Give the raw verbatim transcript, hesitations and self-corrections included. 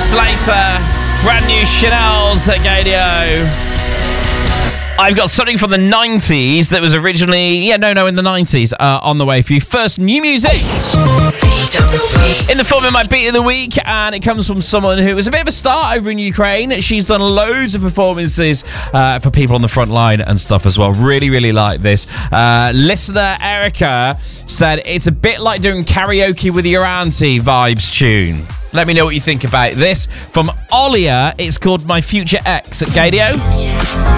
Slater, brand new Chanel's at Gadio. I've got something from the nineties that was originally, yeah, no, no, in the nineties, uh, on the way for you. First, new music in the form of my beat of the week, and it comes from someone who was a bit of a star over in Ukraine. She's done loads of performances uh, for people on the front line and stuff as well. Really, really like this. Uh, listener Erica said it's a bit like doing karaoke with your auntie vibes tune. Let me know what you think about this. From Olia, it's called My Future Ex at Gadio.